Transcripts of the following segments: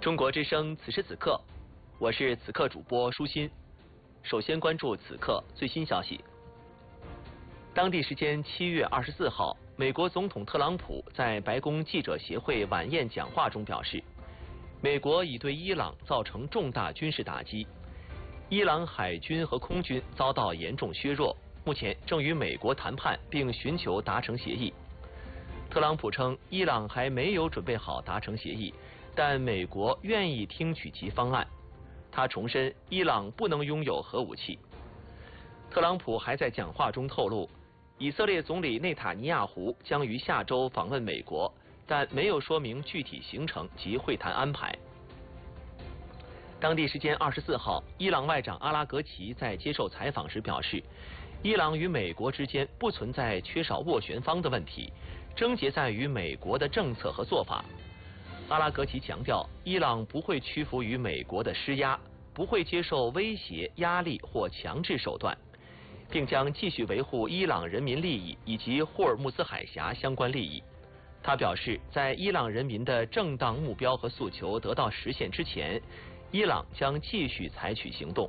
中国之声此时此刻，我是此刻主播舒心。首先关注此刻最新消息。当地时间7月24号，美国总统特朗普在白宫记者协会晚宴讲话中表示，美国已对伊朗造成重大军事打击，伊朗海军和空军遭到严重削弱，目前正与美国谈判并寻求达成协议。特朗普称，伊朗还没有准备好达成协议，但美国愿意听取其方案。他重申，伊朗不能拥有核武器。特朗普还在讲话中透露，以色列总理内塔尼亚胡将于下周访问美国，但没有说明具体行程及会谈安排。当地时间24号，伊朗外长阿拉格齐在接受采访时表示，伊朗与美国之间不存在缺少斡旋方的问题，症结在于美国的政策和做法。阿拉格齐强调，伊朗不会屈服于美国的施压，不会接受威胁、压力或强制手段，并将继续维护伊朗人民利益以及霍尔木兹海峡相关利益。他表示，在伊朗人民的正当目标和诉求得到实现之前，伊朗将继续采取行动。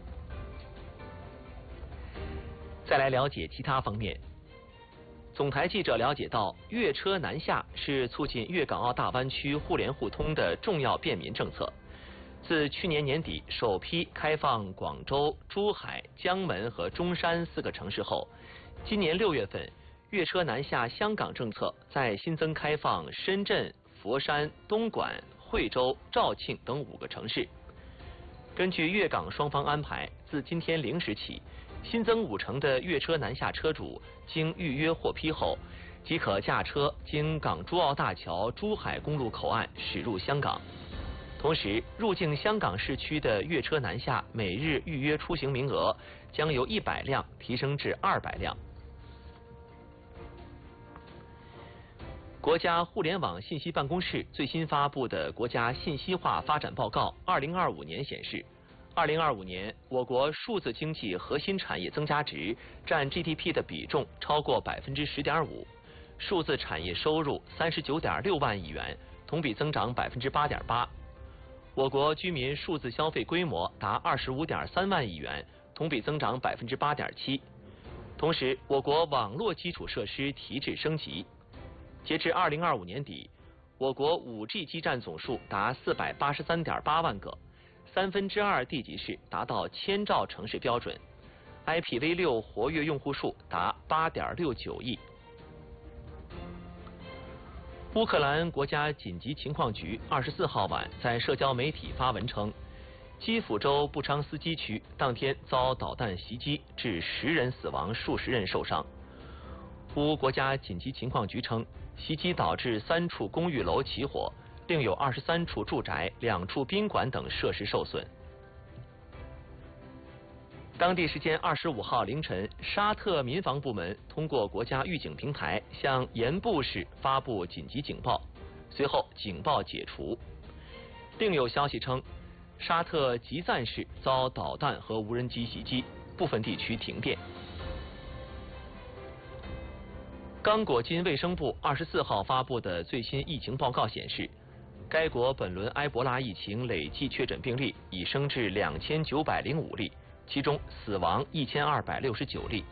再来了解其他方面。总台记者了解到，粤车南下是促进粤港澳大湾区互联互通的重要便民政策。自去年年底首批开放广州、珠海、江门和中山4个城市后，今年6月份，粤车南下香港政策在新增开放深圳、佛山、东莞、惠州、肇庆等5个城市。根据粤港双方安排，自今天0时起，新增5城的粤车南下车主经预约获批后，即可驾车经港珠澳大桥珠海公路口岸驶入香港。同时，入境香港市区的粤车南下每日预约出行名额将由100辆提升至200辆。国家互联网信息办公室最新发布的国家信息化发展报告2025年显示，2025年我国数字经济核心产业增加值占 GDP 的比重超过 10.5%， 数字产业收入39.6万亿元，同比增长 8.8%。我国居民数字消费规模达 25.3万亿元，同比增长 8.7%。同时，我国网络基础设施提质升级。截至2025年底，我国 5G 基站总数达 483.8万个，2/3地级市达到1000兆城市标准， IPv6 活跃用户数达 8.69亿。乌克兰国家紧急情况局24号晚在社交媒体发文称，基辅州布昌斯基区当天遭导弹袭击，致10人死亡，数十人受伤。乌国家紧急情况局称，袭击导致3处公寓楼起火，另有23处住宅、2处宾馆等设施受损。当地时间25号凌晨，沙特民防部门通过国家预警平台向盐布市发布紧急警报，随后警报解除。另有消息称，沙特吉赞市遭导弹和无人机袭击，部分地区停电。刚果金卫生部24号发布的最新疫情报告显示，该国本轮埃博拉疫情累计确诊病例已升至2905例，其中死亡1269例。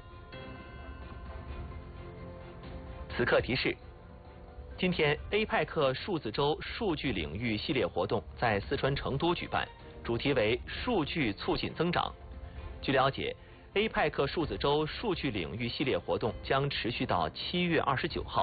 此刻提示：今天 APEC 数字周数据领域系列活动在四川成都举办，主题为数据促进增长。据了解，APEC 数字周数据领域系列活动将持续到7月29号。